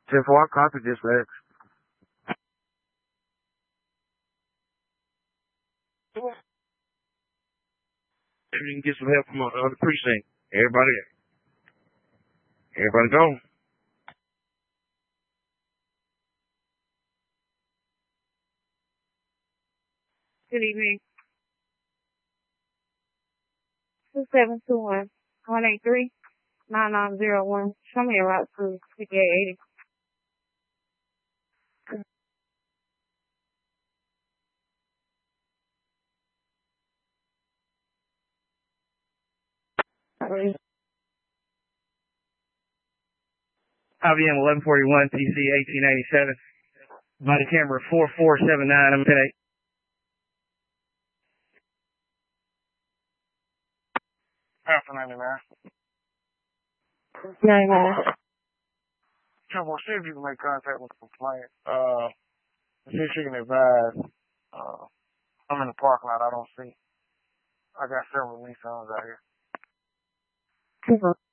10-4, I copied this for X. Maybe you can get some help from the precinct. Everybody gone. Good evening. 2721-183-9901. Show me a route to 5880. IBM 1141 TC 1897. Body camera 4479. I'm 10-8. Alpha 99. 99. Trouble, see if you can make contact with the complaint. See if she can advise. I'm in the parking lot. I don't see. I got several Nissans out here.